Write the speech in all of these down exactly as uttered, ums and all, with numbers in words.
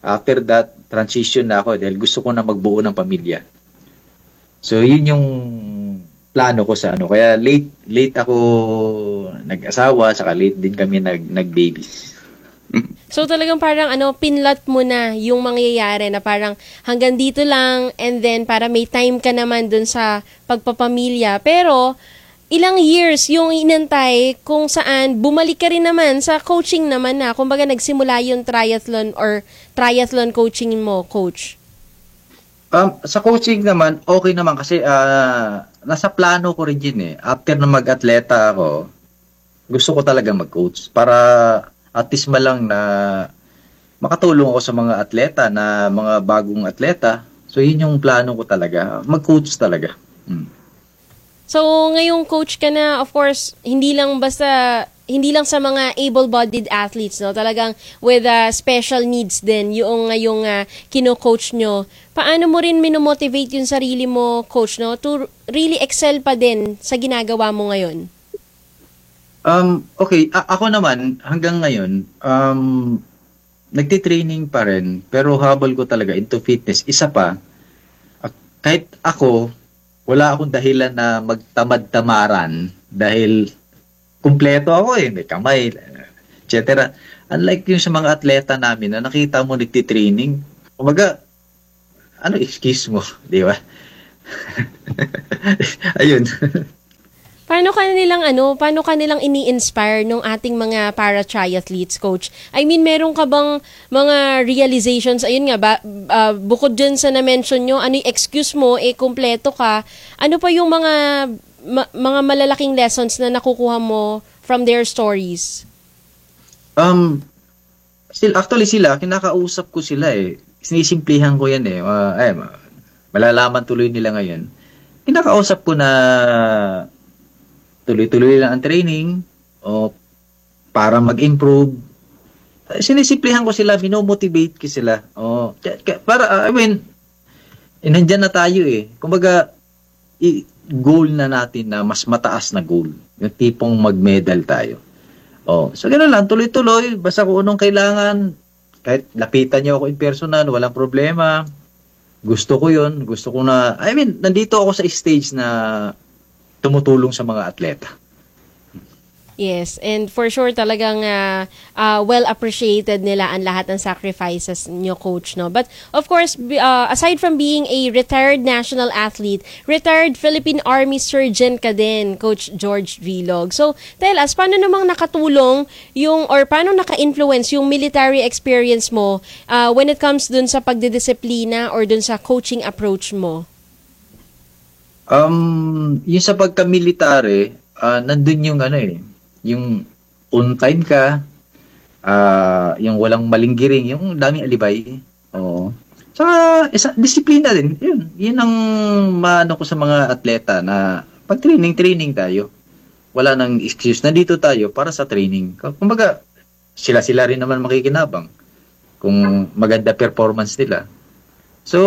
After that, transition na ako dahil gusto ko na magbuo ng pamilya. So, yun yung plano ko sa ano. Kaya late late ako nag-asawa, saka late din kami nag nag-baby. So talagang parang ano, pinlat mo na yung mangyayari na parang hanggang dito lang and then para may time ka naman dun sa pagpapamilya. Pero ilang years yung inantay kung saan bumalik ka rin naman sa coaching naman na. Kumbaga nagsimula yung triathlon or triathlon coaching mo, coach. Um, sa coaching naman, okay naman kasi uh, nasa plano ko rin yun eh. After na mag-atleta ako, gusto ko talaga mag-coach para at least malang na makatulong ako sa mga atleta, na mga bagong atleta. So, yun yung plano ko talaga. Mag-coach talaga. Hmm. So, ngayong coach ka na, of course, hindi lang basta, hindi lang sa mga able-bodied athletes, no? Talagang with uh, special needs din, yung ngayong uh, kino-coach nyo. Paano mo rin minomotivate yung sarili mo, coach, no? To really excel pa din sa ginagawa mo ngayon? Um, okay, A- ako naman, hanggang ngayon, um, nagtitraining pa rin, pero habol ko talaga into fitness. Isa pa, uh, kahit ako, wala akong dahilan na magtamad-tamaran dahil kumpleto ako eh, may kamay, et cetera. Unlike yung sa mga atleta namin na nakita mo nagtitraining, kumaga, ano excuse mo, di ba? Ayun. Paano ka nilang ano, paano ka nilang ini-inspire ng ating mga para-triathletes, coach? I mean, meron ka bang mga realizations, ayun nga, ba, uh, bukod dyan sa na-mention nyo, ano yung excuse mo, eh, kumpleto ka, ano pa yung mga, ma- mga malalaking lessons na nakukuha mo from their stories? Um, still, actually sila, kinakausap ko sila eh. Sinisimplihan ko yan eh. Uh, ay, malalaman tuloy nila ngayon. Kinakausap ko na tuloy-tuloy lang ang training o para mag-improve. Sinisimplihan ko sila, minomotivate ko sila. O, para, I mean, eh, nandyan na tayo eh. Kumbaga, i- goal na natin na mas mataas na goal. Yung tipong mag-medal tayo. O, so gano'n lang, tuloy-tuloy. Basta kung anong kailangan, kahit lapitan niyo ako in personal, walang problema. Gusto ko yun. Gusto ko na, I mean, nandito ako sa stage na tumutulong sa mga atleta. Yes, and for sure talagang uh, uh, well appreciated nila ang lahat ng sacrifices nyo, coach, no? But of course, uh, aside from being a retired national athlete, retired Philippine Army surgeon ka din, Coach George Vilog. So, tell us, paano namang nakatulong yung, or paano naka-influence yung military experience mo uh, when it comes dun sa pagdidisiplina or dun sa coaching approach mo? Um, yung sa pagka-military, uh, nandun yung ano eh, yung on time ka, uh, yung walang malinggiring, yung daming alibay. Oo. Saka, isa, disiplina din. Yun, yun ang maano ko sa mga atleta na pag training-training tayo, wala nang excuse. Nandito tayo para sa training. Kumbaga, sila-sila rin naman makikinabang kung maganda performance nila. So,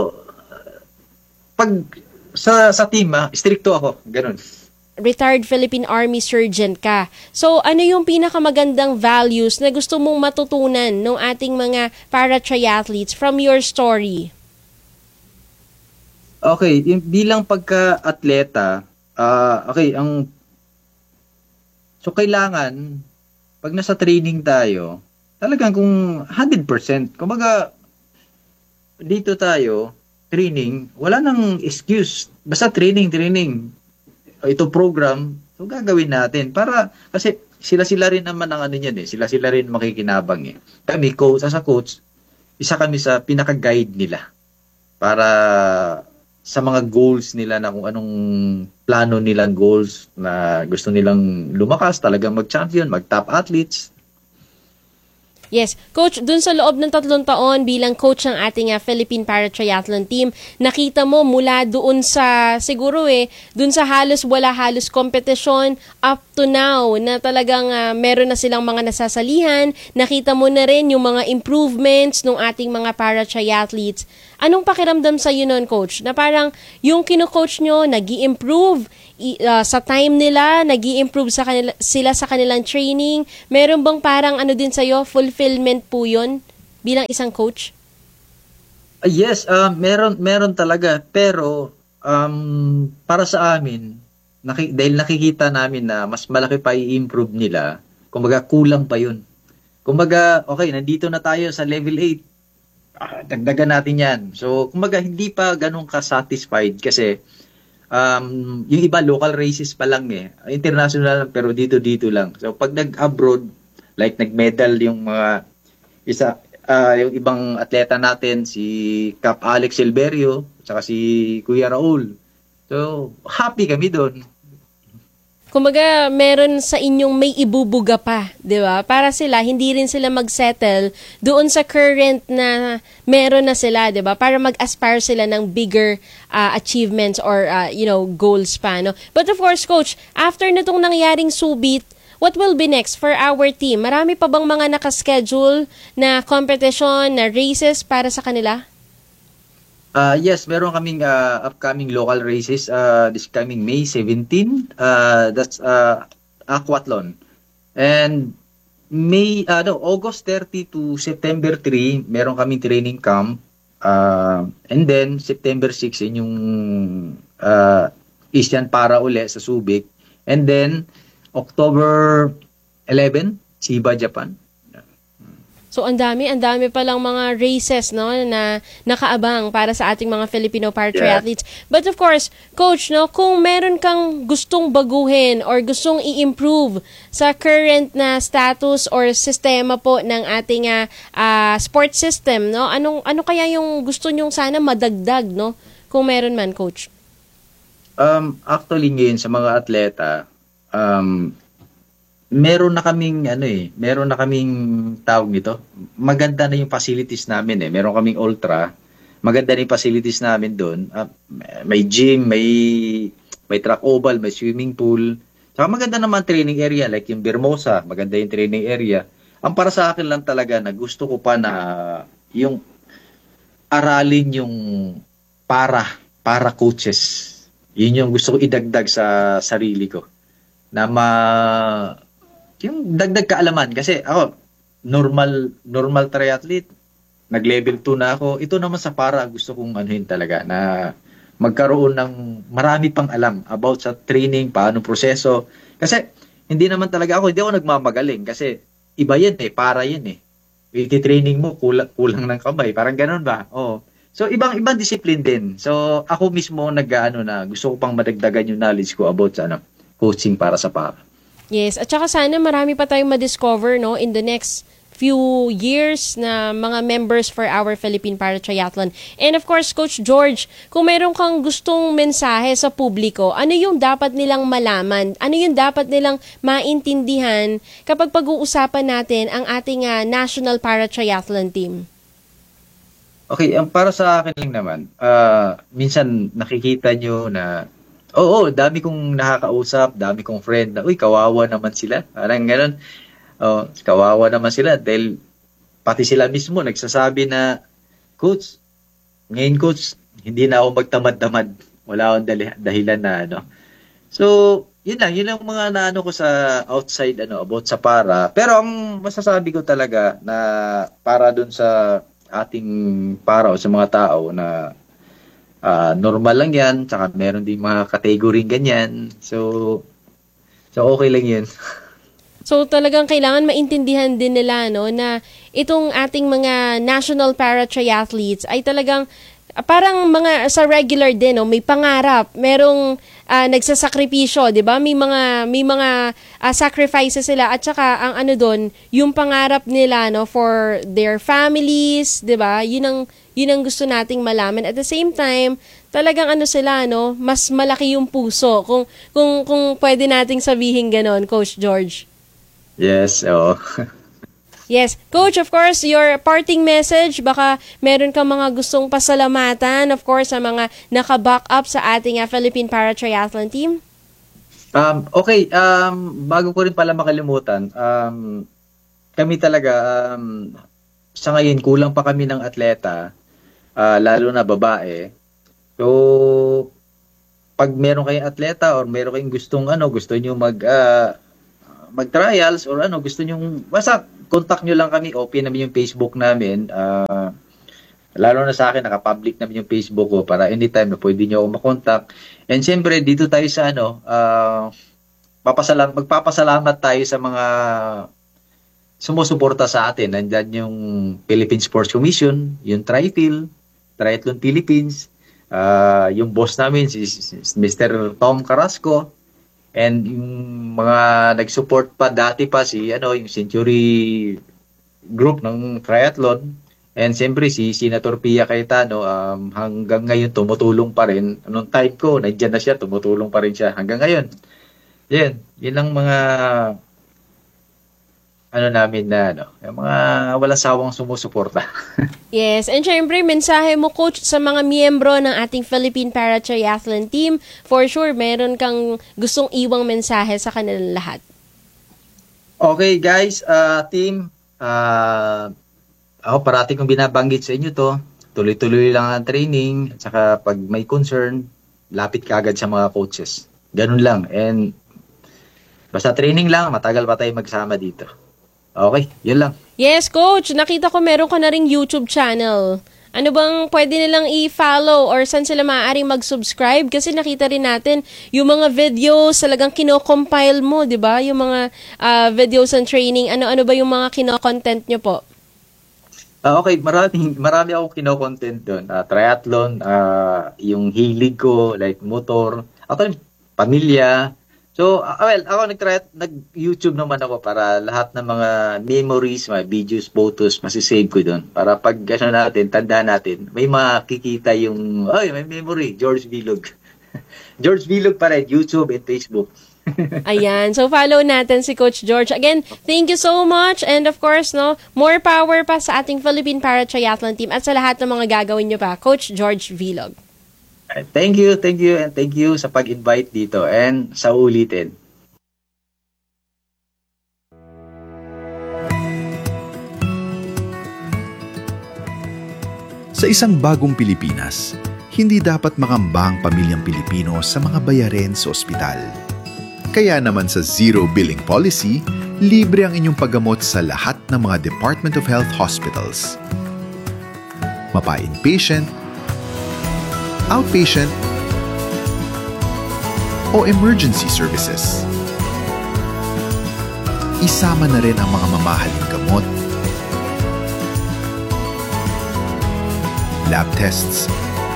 pag sa sa team, ah, stricto ako, ganun. Retired Philippine Army surgeon ka. So, ano yung pinakamagandang values na gusto mong matutunan ng ating mga para-triathletes from your story? Okay, yung bilang pagka-atleta, uh, okay, ang so kailangan pag nasa training tayo, talagang kung one hundred percent, kumbaga dito tayo training, wala nang excuse. Basta training, training. Ito program, so gagawin natin. Para, kasi sila-sila rin naman ang ano yan eh. Sila-sila rin makikinabang eh. Kami, coach, as a coach, isa kami sa pinaka-guide nila. Para sa mga goals nila na kung anong plano nilang goals na gusto nilang lumakas, talagang mag-champion, mag-top athletes. Yes. Coach, dun sa loob ng tatlong taon bilang coach ng ating uh, Philippine Para-Triathlon Team, nakita mo mula doon sa, siguro eh, dun sa halos wala halos kompetisyon up to now na talagang uh, meron na silang mga nasasalihan, nakita mo na rin yung mga improvements ng ating mga para-triathletes. Anong pakiramdam sa iyo nun, coach? Na parang yung kino-coach nyo, nag-i-improve uh, sa time nila, nag-i-improve sa kanila, sila sa kanilang training. Meron bang parang ano din sa'yo, fulfillment po yun? bilang isang coach? Ah, yes, ah, meron meron talaga, pero um, para sa amin, naki, dahil nakikita namin na mas malaki pa i-improve nila, kumbaga kulang pa 'yun. Kumbaga, okay, nandito na tayo sa level eight. Ah, dagdagan natin 'yan. So, kumbaga hindi pa ganun ka-satisfied kasi um, yung iba local races pa lang eh. International lang pero dito dito lang. So, pag nag-abroad, like nag-medal yung mga isa ah, yung ibang atleta natin, si Cap Alex Silverio, saka si Kuya Raul. So, happy kami doon. Kumbaga, meron sa inyong may ibubuga pa, di ba? Para sila, hindi rin sila mag-settle doon sa current na meron na sila, di ba? Para mag-aspire sila ng bigger uh, achievements or, uh, you know, goals pa, no? But of course, Coach, after na itong nangyaring subit, what will be next for our team? Marami pa bang mga nakaschedule na competition, na races para sa kanila? Uh, yes, meron kaming uh, upcoming local races uh, this coming May seventeenth. Uh, that's uh, aquathlon. And May uh, no, August thirty to September three, meron kaming training camp. Uh, and then September six yun yung uh, Asian Para uli sa Subic. And then October eleventh, Chiba, Japan. So, ang dami, ang dami palang mga races, no, na nakaabang para sa ating mga Filipino para triathletes. Yeah. But of course, Coach, no, kung meron kang gustong baguhin or gustong i-improve sa current na status or sistema po ng ating uh, uh, sports system, no, anong, ano kaya yung gusto nyong sana madagdag, no, kung meron man, Coach? Um, actually, ngayon sa mga atleta, um, meron na kaming ano eh, meron na kaming tawag nito. Maganda na yung facilities namin eh. Meron kaming ultra. Maganda na yung facilities namin doon. Uh, may gym, may may track oval, may swimming pool. Saka maganda naman training area like yung Bermosa, maganda yung training area. Ang para sa akin lang talaga na gusto ko pa na yung aralin yung para para coaches. Yun yung gusto ko idagdag sa sarili ko. Na ma yung dagdag kaalaman kasi ako normal normal triathlete, nag-level two na ako. Ito naman sa para gusto kong anuhin talaga na magkaroon ng marami pang alam about sa training, paano proseso. Kasi hindi naman talaga ako, hindi ako nagmamagaling kasi iba yan eh, para yan eh. I-training mo, kulang, kulang ng kamay. Parang ganun ba? Oo. So, ibang ibang discipline din. So, ako mismo nag-ano na gusto ko pang madagdagan yung knowledge ko about sa ano, coaching para sa para. Yes, at saka sana marami pa tayong ma-discover, no, in the next few years na mga members for our Philippine Para Triathlon. And of course, Coach George, kung meron kang gustong mensahe sa publiko, ano yung dapat nilang malaman? Ano yung dapat nilang maintindihan kapag pag-uusapan natin ang ating uh, National Para Triathlon team? Okay, ang para sa akin lang naman, uh, minsan nakikita nyo na oo, dami kong nakakausap, dami kong friend na, uy, kawawa naman sila. Parang gano'n. Oh, kawawa naman sila dahil pati sila mismo nagsasabi na, Coach, ngayon Coach, hindi na ako magtamad-tamad. Wala akong dali- dahilan na ano. So, yun lang. Yun lang mga naano ko sa outside ano about sa para. Pero ang masasabi ko talaga na para dun sa ating para o sa mga tao na Uh, normal lang yan, tsaka meron din mga category ganyan. So, so okay lang yun. So talagang kailangan maintindihan din nila, no, na itong ating mga national para triathletes ay talagang uh, parang mga sa regular din, no, may pangarap, merong uh, nagsasakripisyo, 'di ba? May mga may mga uh, sacrifices sila at saka ang ano doon, yung pangarap nila, no, for their families, 'di ba? Yun ang yun ang gusto nating malaman. At the same time, talagang ano sila, no, mas malaki yung puso. Kung kung kung pwede nating sabihin ganon, Coach George. Yes, oo. Yes. Coach, of course, your parting message, baka meron kang mga gustong pasalamatan, of course, sa mga naka-back up sa ating uh, Philippine Para Triathlon team? Um, okay, um, bago ko rin pala makalimutan, um, kami talaga, um, sa ngayon, kulang pa kami ng atleta, uh, lalo na babae. So, pag meron kayong atleta or meron kayong gustong ano, gusto niyo mag uh, mag-trials or ano, gusto niyo basta contact nyo lang kami, open namin yung Facebook namin. Ah, lalo na sa akin, naka-public namin yung Facebook ko para anytime na pwede nyo ako makontak. And siyempre, dito tayo sa ano, ah, papasalam, magpapasalamat tayo sa mga sumusuporta sa atin. Nandyan yung Philippine Sports Commission, yung TriPhil, Triathlon Philippines, ah, yung boss namin, si, si Mister Tom Carrasco, and yung mga nag-support pa dati pa si ano, yung Century Group ng Triathlon. And siyempre si Senator Pia Cayetano, um, hanggang ngayon tumutulong pa rin. Anong time ko, nandiyan na siya, tumutulong pa rin siya hanggang ngayon. Yan, yun ang mga ano namin na ano, yung mga walang sawang sumusuporta. Yes, and syempre, mensahe mo, Coach, sa mga miyembro ng ating Philippine Para Triathlon Team. For sure, meron kang gustong iwang mensahe sa kanilang lahat. Okay guys, uh, team, uh, ako parati kong binabanggit sa inyo to, tuloy-tuloy lang ang training, at saka pag may concern, lapit ka agad sa mga coaches. Ganun lang. And basta training lang, matagal pa tayo magsama dito. Okay, yun lang. Yes, Coach. Nakita ko meron ka na ring YouTube channel. Ano bang pwede nilang i-follow or saan sila maaaring mag-subscribe? Kasi nakita rin natin yung mga videos talagang kino-compile mo, di ba? Yung mga uh, videos and training. Ano-ano ba yung mga kino-content nyo po? Uh, okay, marami, marami ako kino-content doon. Uh, triathlon, uh, yung hilig ko, like motor, ako pamilya. So, uh, well, ako nag-try, nag-YouTube naman ako para lahat ng mga memories, mga videos, photos, masisave ko doon. Para pag ano natin, tanda natin, may makikita yung, ay, may memory, George Vlog. George Vlog pa rin, YouTube and Facebook. Ayan. So, follow natin si Coach George. Again, thank you so much. And of course, no, more power pa sa ating Philippine Para Triathlon Team at sa lahat ng mga gagawin nyo pa. Coach George Vlog. Thank you, thank you, and thank you sa pag-invite dito and sa ulitin. Sa isang bagong Pilipinas, hindi dapat makambang pamilyang Pilipino sa mga bayarin sa ospital. Kaya naman sa Zero Billing Policy, libre ang inyong paggamot sa lahat ng mga Department of Health hospitals. Mapa-inpatient, outpatient, o emergency services. Isama na rin ang mga mamahaling gamot, lab tests,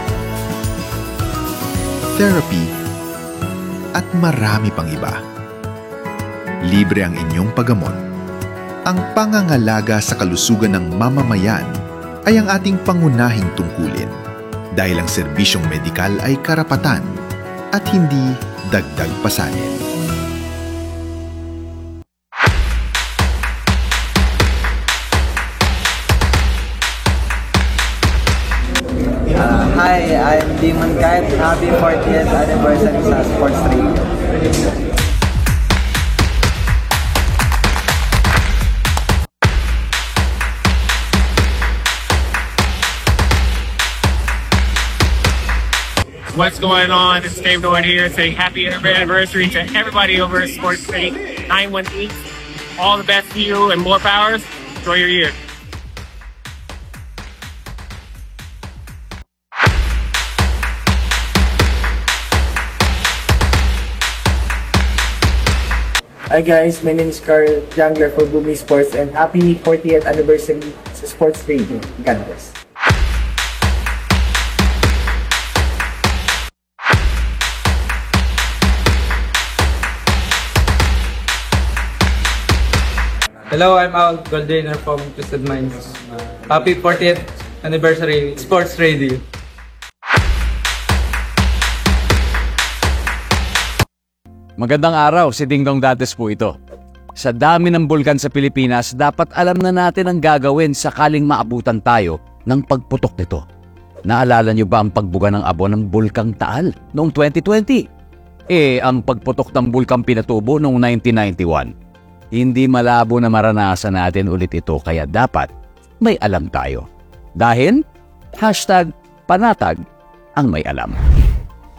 therapy, at marami pang iba. Libre ang inyong paggamot. Ang pangangalaga sa kalusugan ng mamamayan ay ang ating pangunahing tungkulin dahil ang serbisyong medikal ay karapatan at hindi dagdag pasanin. Uh, hi, I'm Demon Kite. Happy fortieth anniversary sa Sports Radio. What's going on? It's Dave Nord here saying happy anniversary to everybody over at Sports City nine one eight. All the best to you and more powers. Enjoy your year. Hi guys, my name is Carl Jungler for Bumi Sports and happy fortieth anniversary sa Sports Radio. God bless. Hello, I'm Al Goldiner from Twisted Minds. Happy fortieth anniversary, Sports Radio. Magandang araw, si Dingdong Dates po ito. Sa dami ng bulkan sa Pilipinas, dapat alam na natin ang gagawin sakaling maabutan tayo ng pagputok nito. Naalala niyo ba ang pagbuga ng abo ng Bulkang Taal noong twenty twenty? Eh, ang pagputok ng Bulkang Pinatubo noong nineteen ninety-one. Hindi malabo na maranasan natin ulit ito kaya dapat may alam tayo. Dahil, hashtag panatag ang may alam.